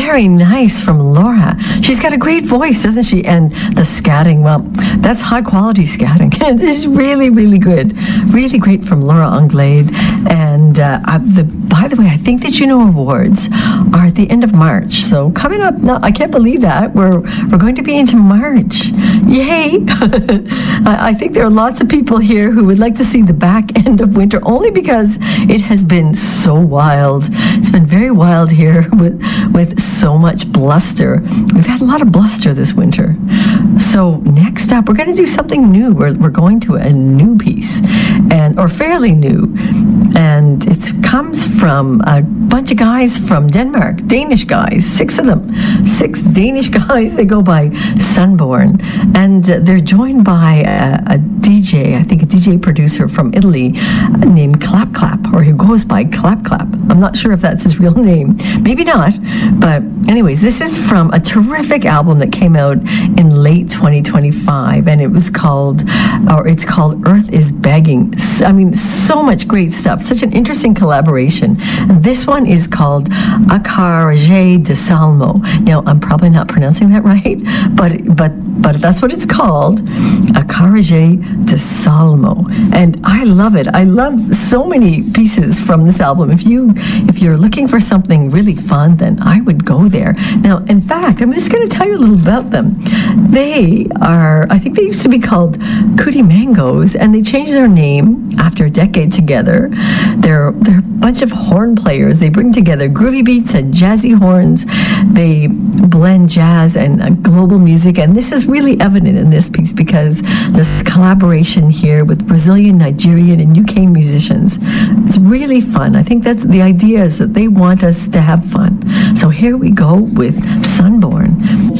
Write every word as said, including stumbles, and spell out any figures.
Very nice from Laura. She's got a great voice, doesn't she? And the scatting, well, that's high quality scatting. This is really, really good. Really great from Laura Anglade. And uh, uh, the, by the way, I think the Juno Awards are at the end of March. So coming up, no, I can't believe that. We're, we're going to be into March. Yay! I, I think there are lots of people here who would like to see the back end of winter only because it has been so wild. It's been very wild here with, with so much bluster. We've had a lot of bluster this winter. So next up, we're going to do something new. We're, we're going to a new piece, and or fairly new. And it comes from a bunch of guys from Denmark, Danish guys, six of them, six Danish guys. They go by Sunborn, and uh, they're joined by a, a D J, I think a D J producer from Italy uh, named Clap Clap, or who goes by Clap Clap. I'm not sure if that's his real name. Maybe not. But anyways, this is from a terrific album that came out in late twenty twenty-five, and it was called, or it's called Earth is Begging. I mean, so much great stuff. Such an interesting collaboration. And this one is called Accarage de Salmo. Now, I'm probably not pronouncing that right, but but but that's what it's called, Accarage de Salmo. And I love it. I love so many pieces from this album. If you if you're looking for something really fun, then I would go there. Now, in fact, I'm just going to tell you a little about them. They are, I think they used to be called Cootie Mangoes, and they changed their name after a decade together. They're, they're a bunch of horn players. They bring together groovy beats and jazzy horns. They blend jazz and uh, global music, and this is really evident in this piece because there's collaboration here with Brazilian, Nigerian, and U K musicians. It's really fun. I think that's the idea, is that they want us to have fun. So here we go with Sunborn.